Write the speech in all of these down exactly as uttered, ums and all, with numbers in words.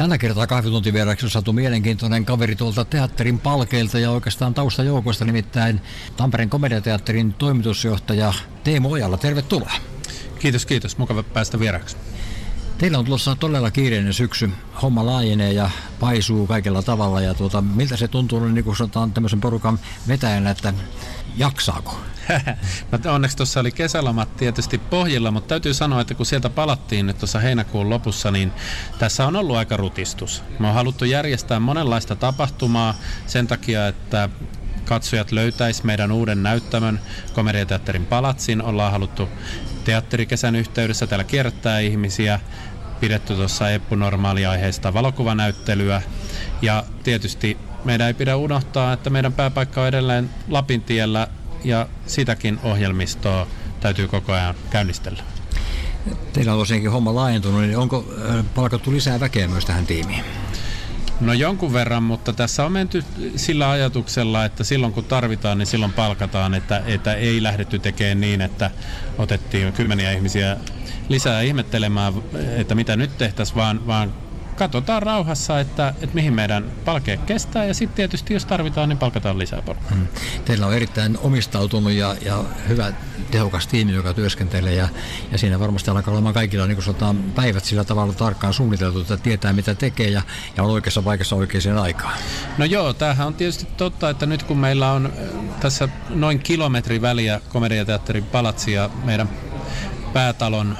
Tällä kertaa kahvituntivieraksi on saatu mielenkiintoinen kaveri tuolta teatterin palkeilta ja oikeastaan taustajoukosta, nimittäin Tampereen komediateatterin toimitusjohtaja Teemu Ojala. Tervetuloa. Kiitos, kiitos. Mukava päästä vieraksi. Teillä on tulossa todella kiireinen syksy. Homma laajenee ja paisuu kaikella tavalla. Ja tuota, miltä se tuntuu, niin kuin sanotaan tämmöisen porukan vetäjänä, että jaksaako? No, onneksi tuossa oli kesälomat tietysti pohjilla, mutta täytyy sanoa, että kun sieltä palattiin nyt tuossa heinäkuun lopussa, niin tässä on ollut aika rutistus. Me on haluttu järjestää monenlaista tapahtumaa sen takia, että katsojat löytäisi meidän uuden näyttämön Komediateatterin palatsin. Ollaan haluttu teatterikesän yhteydessä täällä kierrättää ihmisiä, pidetty tuossa Eppu-normaaliaiheista valokuvanäyttelyä ja tietysti meidän ei pidä unohtaa, että meidän pääpaikka on edelleen Lapintiellä ja sitäkin ohjelmistoa täytyy koko ajan käynnistellä. Teillä on tosiaankin homma laajentunut, niin onko palkattu lisää väkeä myös tähän tiimiin? No jonkun verran, mutta tässä on menty sillä ajatuksella, että silloin kun tarvitaan, niin silloin palkataan, että, että ei lähdetty tekemään niin, että otettiin kymmeniä ihmisiä lisää ihmettelemään, että mitä nyt tehtäisiin, vaan, vaan katsotaan rauhassa, että, että mihin meidän palke kestää ja sitten tietysti jos tarvitaan, niin palkataan lisää porukkaa. Hmm. Teillä on erittäin omistautunut ja, ja hyvä tehokas tiimi, joka työskentelee ja, ja siinä varmasti alkaa olemaan kaikilla niin kuin sanotaan, päivät sillä tavalla tarkkaan suunniteltu, että tietää mitä tekee ja, ja on oikeassa paikassa oikeaan aikaan. No joo, tämähän on tietysti totta, että nyt kun meillä on tässä noin kilometri väliä Komediateatterin palatsi ja meidän päätalon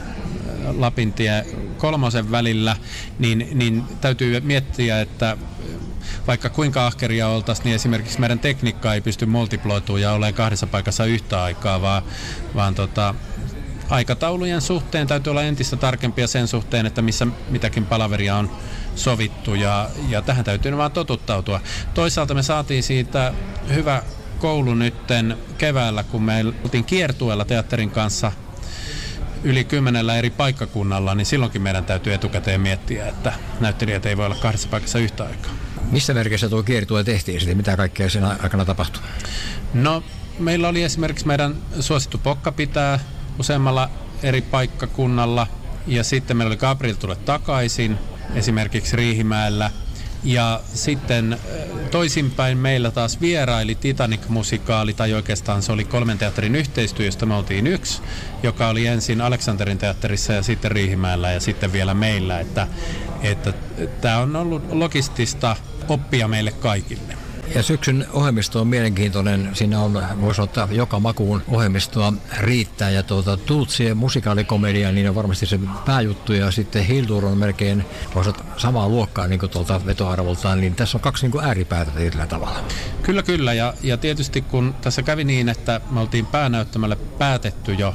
Lapintie kolmosen välillä, niin, niin täytyy miettiä, että vaikka kuinka ahkeria oltaisiin, niin esimerkiksi meidän tekniikka ei pysty multiploitumaan ja olemaan kahdessa paikassa yhtä aikaa, vaan, vaan tota, aikataulujen suhteen täytyy olla entistä tarkempia sen suhteen, että missä mitäkin palaveria on sovittu ja, ja tähän täytyy vaan totuttautua. Toisaalta me saatiin siitä hyvä koulu nytten keväällä, kun me oltiin kiertueella teatterin kanssa yli kymmenellä eri paikkakunnalla, niin silloinkin meidän täytyy etukäteen miettiä, että näyttelijät ei voi olla kahdessa paikassa yhtä aikaa. Missä merkissä tuo kiertue tehtiin sitten? Mitä kaikkea sen aikana tapahtui? No, meillä oli esimerkiksi meidän suosittu Pokka pitää useammalla eri paikkakunnalla, ja sitten meillä oli Gabriel tule takaisin, esimerkiksi Riihimäellä, ja sitten toisinpäin meillä taas vieraili Titanic-musikaali, tai oikeastaan se oli kolmen teatterin yhteistyö, josta me oltiin yksi, joka oli ensin Aleksanterin teatterissa ja sitten Riihimäellä ja sitten vielä meillä, että että tämä on ollut logistista oppia meille kaikille. Ja syksyn ohjelmisto on mielenkiintoinen. Siinä on, voisi ottaa joka makuun ohjelmistoa riittää. Ja tuota, Tultsien musikaalikomedia, niin on varmasti se pääjuttu. Ja sitten Hildur on melkein, voisi ottaa samaa luokkaa niin kuin tuolta vetoarvoltaan. Niin tässä on kaksi niin kuin ääripäätä tietyllä tavalla. Kyllä, kyllä. Ja, ja tietysti kun tässä kävi niin, että me oltiin päänäyttämälle päätetty jo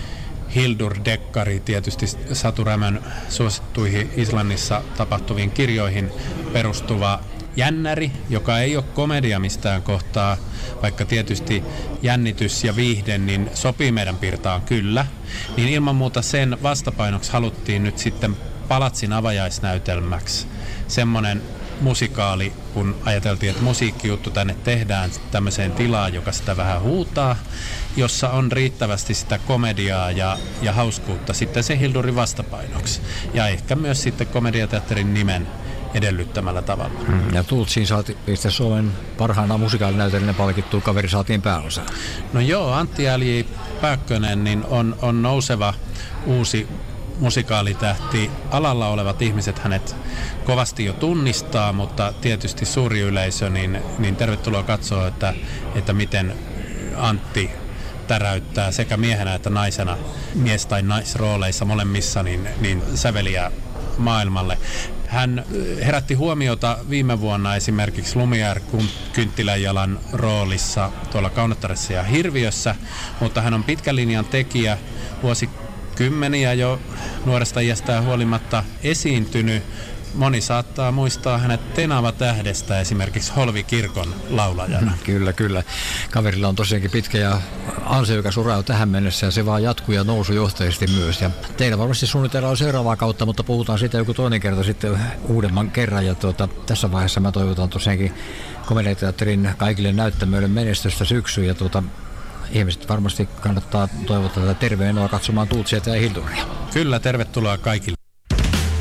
Hildur-dekkari, tietysti Satu Rämön suosittuihin Islannissa tapahtuviin kirjoihin perustuva jännäri, joka ei ole komedia mistään kohtaa, vaikka tietysti jännitys ja viihde niin sopii meidän piirtaan kyllä, niin ilman muuta sen vastapainoksi haluttiin nyt sitten palatsin avajaisnäytelmäksi semmoinen musikaali, kun ajateltiin, että musiikkijuttu tänne tehdään tämmöiseen tilaan, joka sitä vähän huutaa, jossa on riittävästi sitä komediaa ja, ja hauskuutta sitten se Hildurin vastapainoksi. Ja ehkä myös sitten Komediateatterin nimen edellyttämällä tavalla. Mm. Ja Tultsiin saatiin itse Suomen parhaana musikaalinäytelijänä palkittu kaveri saatiin pääosa. No joo, Antti L J Pääkkönen niin on, on nouseva uusi musikaalitähti. Alalla olevat ihmiset hänet kovasti jo tunnistaa, mutta tietysti suuri yleisö, niin, niin tervetuloa katsoa, että, että miten Antti täräyttää sekä miehenä että naisena, mies- tai naisrooleissa molemmissa, niin, niin säveliä maailmalle. Hän herätti huomiota viime vuonna esimerkiksi Lumière-kynttilänjalan roolissa tuolla Kaunottaressa ja Hirviössä, mutta hän on pitkän linjan tekijä, vuosikymmeniä jo nuoresta iästään huolimatta esiintynyt. Moni saattaa muistaa hänet Tenava-tähdestä esimerkiksi Holvikirkon laulajana. Kyllä, kyllä. Kaverilla on tosiaankin pitkä ja ansiokas ura jo tähän mennessä ja se vaan jatkuu ja nousujohteisesti myös. Ja teillä varmasti suunnitellaan seuraavaa kautta, mutta puhutaan siitä joku toinen kerta sitten uudemman kerran. Ja tuota, tässä vaiheessa mä toivotan tosiaankin Komediateatterin kaikille näyttämöille menestystä syksyyn ja tuota, ihmiset varmasti kannattaa toivottaa tätä terveenä katsomaan Tultsia ja Hilduria. Kyllä, tervetuloa kaikille.